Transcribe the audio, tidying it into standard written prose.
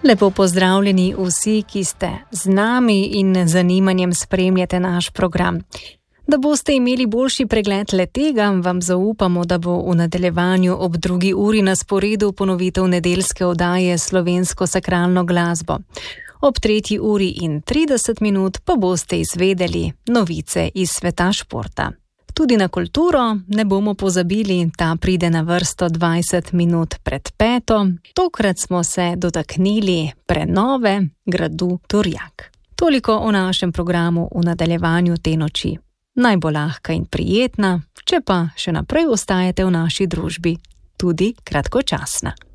Lepo pozdravljeni vsi, ki ste z nami in zanimanjem spremljate naš program. Da boste imeli boljši pregled le-tega, vam zaupamo, da bo v nadaljevanju ob 2. uri na sporedu ponovitev nedeljske oddaje Slovensko sakralno glasbo. Ob 3. uri in 30 minut pa boste izvedeli novice iz sveta športa. Tudi na kulturo ne bomo pozabili, ta pride na vrsto 20 minut pred 5. Tokrat smo se dotaknili prenove gradu Turjak. Toliko o našem programu v nadaljevanju te noči. Naj bo lahka in prijetna, če pa še naprej ostajate v naši družbi, tudi kratkočasna.